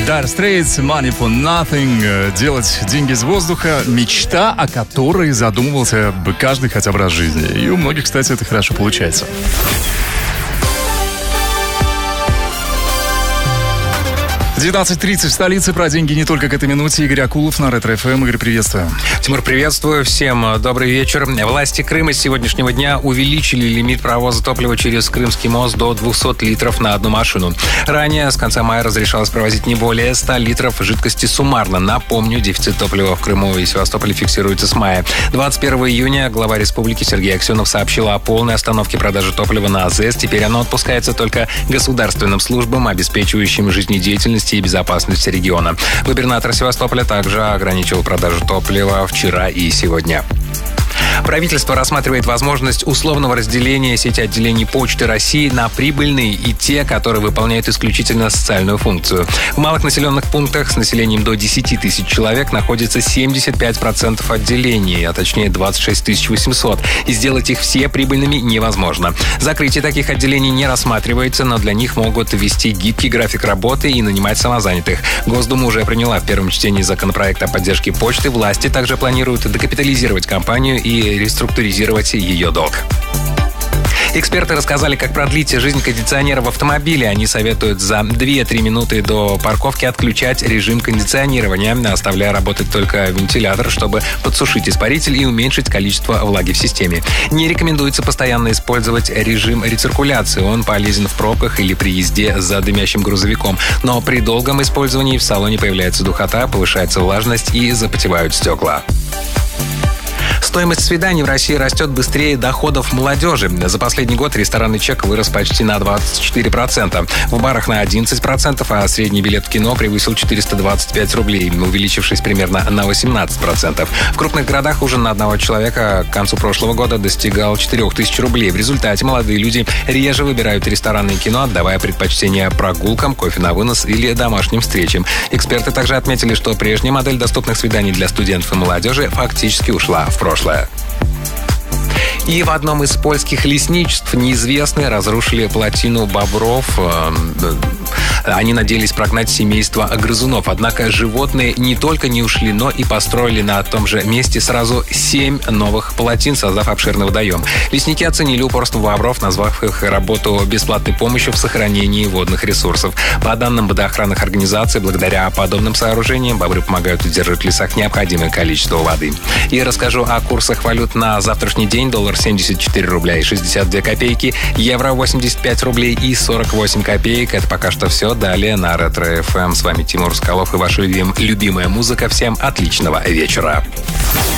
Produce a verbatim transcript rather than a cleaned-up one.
Dire Straits, Money for Nothing. Делать деньги из воздуха – мечта, о которой задумывался бы каждый хотя бы раз в жизни. И у многих, кстати, это хорошо получается. девятнадцать тридцать в столице. Про деньги не только к этой минуте. Игорь Акулов на Ретро-эф эм. Игорь, приветствую. Тимур, приветствую. Всем добрый вечер. Власти Крыма с сегодняшнего дня увеличили лимит провоза топлива через Крымский мост до двухсот литров на одну машину. Ранее с конца мая разрешалось провозить не более ста литров жидкости суммарно. Напомню, дефицит топлива в Крыму и Севастополе фиксируется с мая. двадцать первого июня глава республики Сергей Аксенов сообщил о полной остановке продажи топлива на АЗС. Теперь оно отпускается только государственным службам, обеспечивающим жизнедеятельность и безопасность региона. Губернатор Севастополя также ограничил продажу топлива вчера и сегодня. Правительство рассматривает возможность условного разделения сети отделений Почты России на прибыльные и те, которые выполняют исключительно социальную функцию. В малых населенных пунктах с населением до десяти тысяч человек находится семьдесят пять процентов отделений, а точнее двадцать шесть тысяч восемьсот. И сделать их все прибыльными невозможно. Закрытие таких отделений не рассматривается, но для них могут ввести гибкий график работы и нанимать самозанятых. Госдума уже приняла в первом чтении законопроект о поддержке почты. Власти также планируют декапитализировать компанию и реструктуризировать ее долг. Эксперты рассказали, как продлить жизнь кондиционера в автомобиле. Они советуют за две-три минуты до парковки отключать режим кондиционирования, оставляя работать только вентилятор, чтобы подсушить испаритель и уменьшить количество влаги в системе. Не рекомендуется постоянно использовать режим рециркуляции. Он полезен в пробках или при езде за дымящим грузовиком. Но при долгом использовании в салоне появляется духота, повышается влажность и запотевают стекла. Стоимость свиданий в России растет быстрее доходов молодежи. За последний год ресторанный чек вырос почти на двадцать четыре процента. В барах на одиннадцать процентов, а средний билет в кино превысил четыреста двадцать пять рублей, увеличившись примерно на восемнадцать процентов. В крупных городах ужин на одного человека к концу прошлого года достигал четырех тысяч рублей. В результате молодые люди реже выбирают рестораны и кино, отдавая предпочтение прогулкам, кофе на вынос или домашним встречам. Эксперты также отметили, что прежняя модель доступных свиданий для студентов и молодежи фактически ушла в прошлое. И в одном из польских лесничеств неизвестные разрушили плотину бобров. Они надеялись прогнать семейство грызунов. Однако животные не только не ушли, но и построили на том же месте сразу семь новых плотин, создав обширный водоем. Лесники оценили упорство бобров, назвав их работу бесплатной помощью в сохранении водных ресурсов. По данным водоохранных организаций, благодаря подобным сооружениям бобры помогают удерживать в лесах необходимое количество воды. И расскажу о курсах валют на завтрашний день. Доллар семьдесят четыре рубля и шестьдесят две копейки, евро восемьдесят пять рублей и сорок восемь копеек. Это пока что все. Далее на Ретро-эф эм. С вами Тимур Скалов и ваша любимая музыка. Всем отличного вечера.